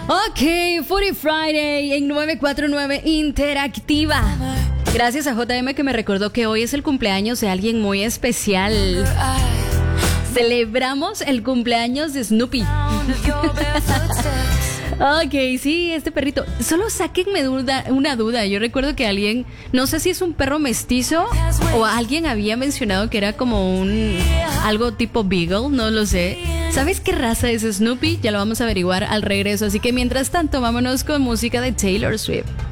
Ok, Foodie Friday en 949 Interactiva. Gracias a JM que me recordó que hoy es el cumpleaños de alguien muy especial. Celebramos el cumpleaños de Snoopy. Ok, sí, este perrito. Solo sáquenme una duda. Yo recuerdo que alguien, no sé si es un perro mestizo o alguien había mencionado que era como algo tipo Beagle, no lo sé. ¿Sabes qué raza es Snoopy? Ya lo vamos a averiguar al regreso. Así que mientras tanto, vámonos con música de Taylor Swift.